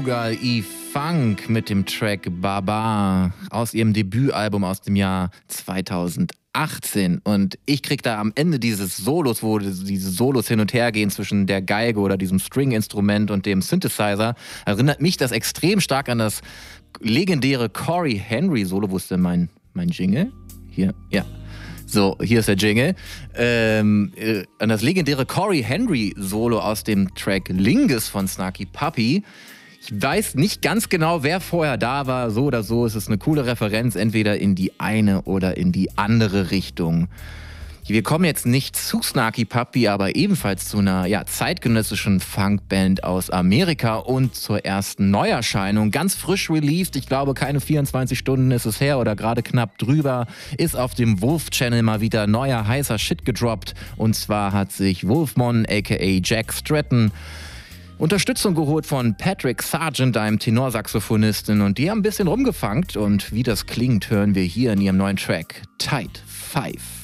Portugal E-Funk mit dem Track Baba aus ihrem Debütalbum aus dem Jahr 2018. Und ich krieg da am Ende dieses Solos, wo diese Solos hin und her gehen zwischen der Geige oder diesem String-Instrument und dem Synthesizer, erinnert mich das extrem stark an das legendäre Corey Henry Solo. Wo ist denn mein Jingle? Hier, ja. So, hier ist der Jingle. An das legendäre Corey Henry Solo aus dem Track Lingus von Snarky Puppy. Ich weiß nicht ganz genau, wer vorher da war. So oder so ist es eine coole Referenz, entweder in die eine oder in die andere Richtung. Wir kommen jetzt nicht zu Snarky Puppy, aber ebenfalls zu einer zeitgenössischen Funkband aus Amerika und zur ersten Neuerscheinung. Ganz frisch released, ich glaube keine 24 Stunden ist es her oder gerade knapp drüber, ist auf dem Wolf Channel mal wieder neuer heißer Shit gedroppt. Und zwar hat sich Wolfmon aka Jack Stratton Unterstützung geholt von Patrick Sargent, einem Tenorsaxophonistin, und die haben ein bisschen rumgefunkt. Und wie das klingt, hören wir hier in ihrem neuen Track Tight Five.